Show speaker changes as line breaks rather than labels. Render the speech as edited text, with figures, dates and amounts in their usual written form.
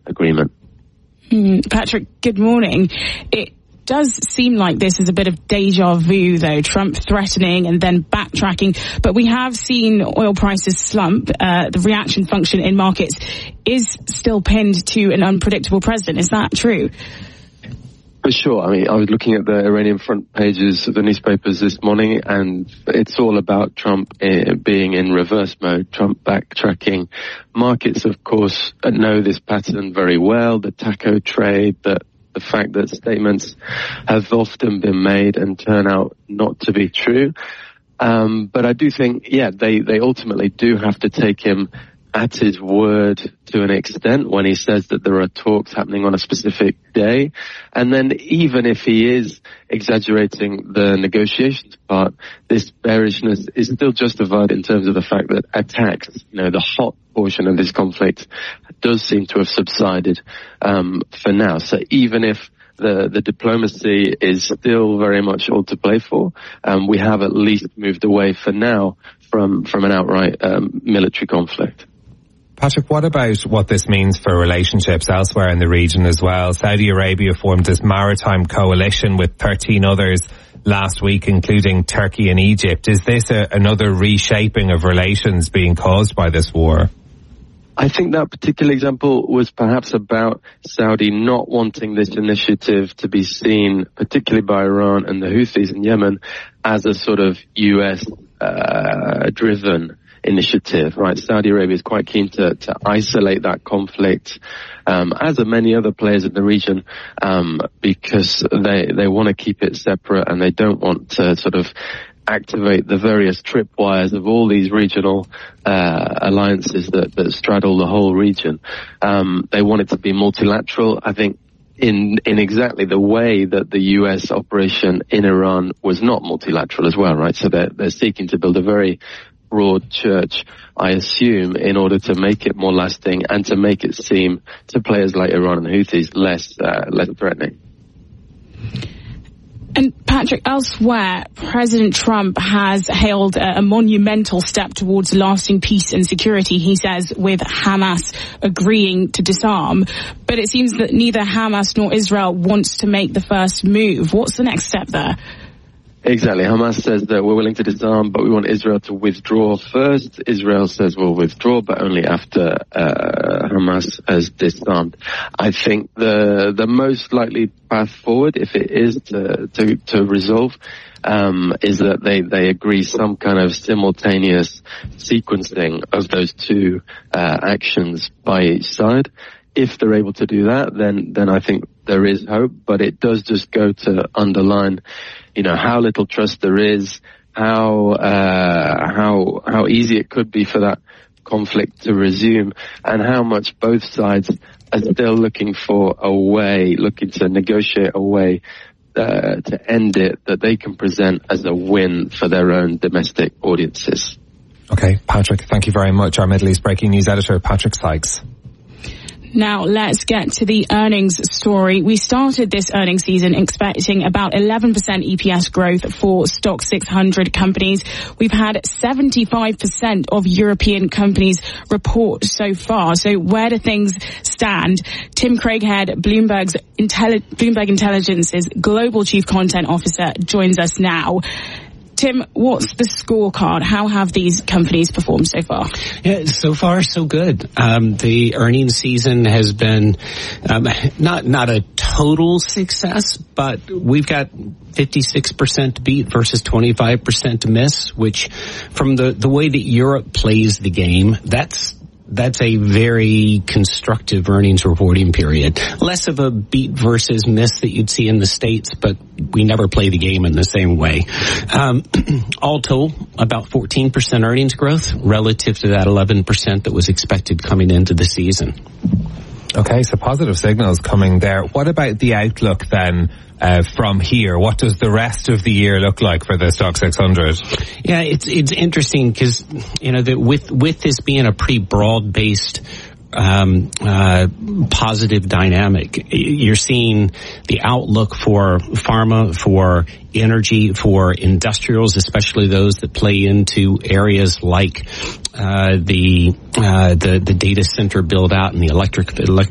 agreement.
Patrick, good morning. It does seem like this is a bit of deja vu, though. Trump threatening and then backtracking. But we have seen oil prices slump. The reaction function in markets is still pinned to an unpredictable president. Is that true?
For sure. I mean, I was looking at the Iranian front pages of the newspapers this morning, and it's all about Trump being in reverse mode, Trump backtracking. Markets, of course, know this pattern very well, the taco trade, the fact that statements have often been made and turn out not to be true. But I do think, they ultimately do have to take him at his word to an extent when he says that there are talks happening on a specific day. And then even if he is exaggerating the negotiations part, this bearishness is still justified in terms of the fact that attacks, the hot portion of this conflict does seem to have subsided for now. So even if the diplomacy is still very much all to play for, we have at least moved away for now from an outright military conflict.
Patrick, what about what this means for relationships elsewhere in the region as well? Saudi Arabia formed this maritime coalition with 13 others last week, including Turkey and Egypt. Is this another reshaping of relations being caused by this war?
I think that particular example was perhaps about Saudi not wanting this initiative to be seen, particularly by Iran and the Houthis in Yemen, as a sort of US driven initiative, right? Saudi Arabia is quite keen to isolate that conflict, as are many other players in the region, because they want to keep it separate and they don't want to sort of activate the various tripwires of all these regional alliances that straddle the whole region. They want it to be multilateral. I think in exactly the way that the US operation in Iran was not multilateral as well, right? So they're seeking to build a very broad church, I assume, in order to make it more lasting and to make it seem to players like Iran and the Houthis less threatening.
And Patrick, elsewhere, President Trump has hailed a monumental step towards lasting peace and security, he says, with Hamas agreeing to disarm. But it seems that neither Hamas nor Israel wants to make the first move. What's the next step there?
Exactly. Hamas says that we're willing to disarm, but we want Israel to withdraw first. Israel says we'll withdraw, but only after Hamas has disarmed. I think the most likely path forward, if it is to resolve, is that they agree some kind of simultaneous sequencing of those two actions by each side. If they're able to do that, then I think there is hope, but it does just go to underline, how little trust there is, how easy it could be for that conflict to resume, and how much both sides are still looking to negotiate a way to end it that they can present as a win for their own domestic audiences.
Okay, Patrick, thank you very much. Our Middle East breaking news editor, Patrick Sykes.
Now let's get to the earnings story. We started this earnings season expecting about 11% EPS growth for Stoxx 600 companies. We've had 75% of European companies report so far. So where do things stand? Tim Craighead, Bloomberg Intelligence's Global Chief Content Officer, joins us now. Tim, what's the scorecard? How have these companies performed so far?
Yeah, so far so good. The earnings season has been not a total success, but we've got 56% beat versus 25% miss, which from the way that Europe plays the game, that's a very constructive earnings reporting period. Less of a beat versus miss that you'd see in the States, but we never play the game in the same way. All told, about 14% earnings growth relative to that 11% that was expected coming into the season.
Okay, so positive signals coming there. What about the outlook then from here? What does the rest of the year look like for the Stoxx 600?
Yeah, it's interesting because, with this being a pretty broad-based positive dynamic, you're seeing the outlook for pharma, for energy, for industrials, especially those that play into areas like the data center build out and the electric